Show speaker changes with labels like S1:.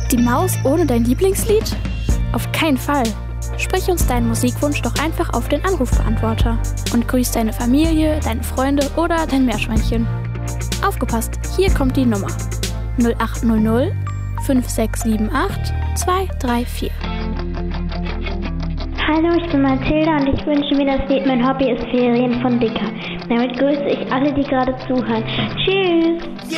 S1: Die Maus ohne dein Lieblingslied? Auf keinen Fall. Sprich uns deinen Musikwunsch doch einfach auf den Anrufbeantworter und grüß deine Familie, deine Freunde oder dein Meerschweinchen. Aufgepasst, hier kommt die Nummer. 0800 5678 234.
S2: Hallo, ich bin Mathilda und ich wünsche mir das Lied Mein Hobby ist Ferien von Dicker. Damit grüße ich alle, die gerade zuhören. Tschüss!